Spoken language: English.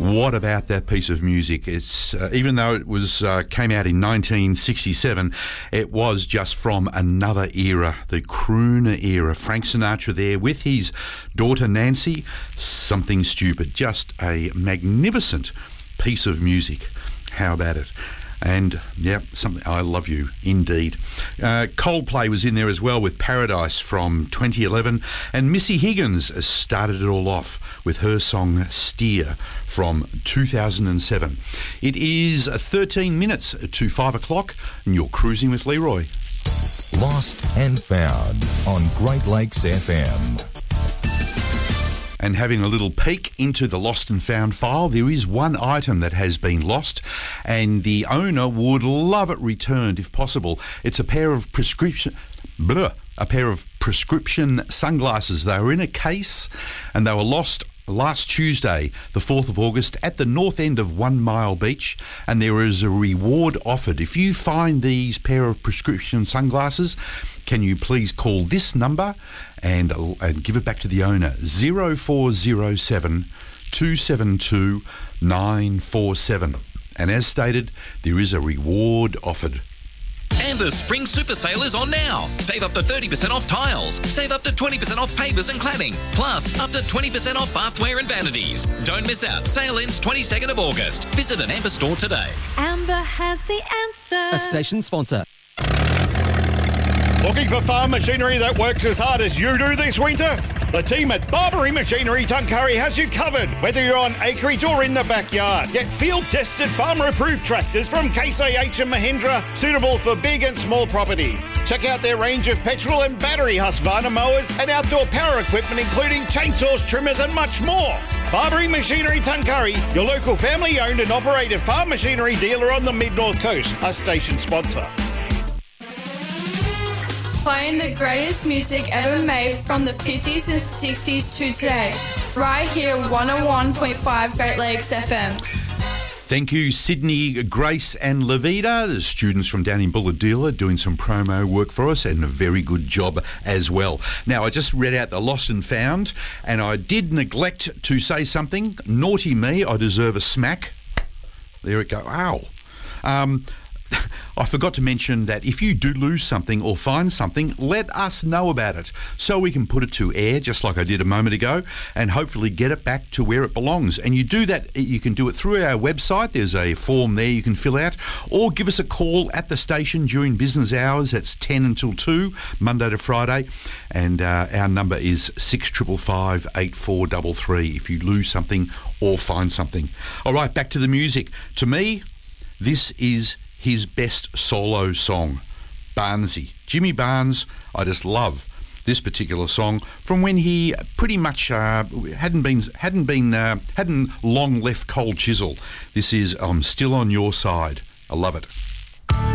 What about that piece of music? It's even though it was came out in 1967, it was just from another era, the crooner era. Frank Sinatra there with his daughter Nancy. Something Stupid. Just a magnificent piece of music. How about it? And, yeah, something I love you, indeed. Coldplay was in there as well with Paradise from 2011. And Missy Higgins started it all off with her song Steer from 2007. It is 13 minutes to 5 o'clock and you're cruising with Leroy. Lost and Found on Great Lakes FM. And having a little peek into the lost and found file, there is one item that has been lost and the owner would love it returned if possible. It's a pair of prescription sunglasses. They were in a case and they were lost last Tuesday, the 4th of August, at the north end of 1 Mile Beach, and there is a reward offered. If you find these pair of prescription sunglasses, can you please call this number and give it back to the owner, 0407 272 947. And as stated, there is a reward offered. And the Spring Super Sale is on now. Save up to 30% off tiles. Save up to 20% off pavers and cladding. Plus, up to 20% off bathware and vanities. Don't miss out. Sale ends 22nd of August. Visit an Amber store today. Amber has the answer. A station sponsor. Looking for farm machinery that works as hard as you do this winter? The team at Barbary Machinery Tuncurry has you covered, whether you're on acreage or in the backyard. Get field-tested, farmer-approved tractors from Case IH and Mahindra, suitable for big and small property. Check out their range of petrol and battery Husqvarna mowers and outdoor power equipment, including chainsaws, trimmers and much more. Barbary Machinery Tuncurry, your local family-owned and operated farm machinery dealer on the Mid-North Coast, a station sponsor. Playing the greatest music ever made from the 50s and 60s to today. Right here, 101.5 Great Lakes FM. Thank you, Sydney, Grace and Levita, the students from down in Bulahdelah, doing some promo work for us and a very good job as well. Now, I just read out the lost and found, and I did neglect to say something. Naughty me, I deserve a smack. There it goes. Ow. I forgot to mention that if you do lose something or find something, let us know about it so we can put it to air, just like I did a moment ago, and hopefully get it back to where it belongs. And you do that, you can do it through our website. There's a form there you can fill out, or give us a call at the station during business hours. That's 10 until 2, Monday to Friday. And our number is 6555 8433 if you lose something or find something. All right, back to the music. To me, this is his best solo song, Barnesy. Jimmy Barnes, I just love this particular song from when he pretty much hadn't long left Cold Chisel. This is I'm Still on Your Side. I love it.